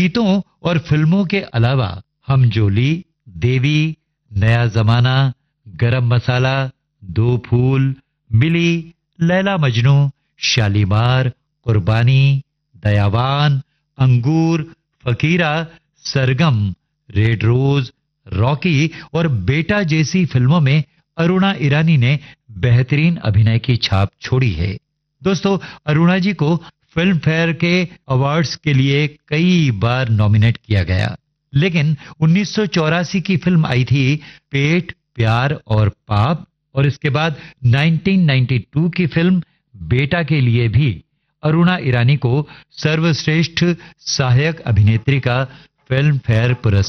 गीतों और फिल्मों के अलावा हम जोली, देवी, नया जमाना, गरम मसाला, दो फूल, मिली, लैला मजनू, शालीमार, कुर्बानी, दयावान, अंगूर, फकीरा, सरगम, रेड रोज, रॉकी और बेटा जैसी फिल्मों में अरुणा ईरानी ने बेहतरीन अभिनय की छाप छोड़ी है। दोस्तों, अरुणा जी को फिल्म फेयर के अवार्ड्स के लिए कई बार नॉमिनेट किया गया, लेकिन 1984 की फिल्म आई थी पेट, प्यार और पाप, और इसके बाद 1992 की फिल्म बेटा के लिए भी अरुणा ईरानी को सर्वश्रेष्ठ सहायक अभिनेत्री का फिल्म फेयर पुरस्कार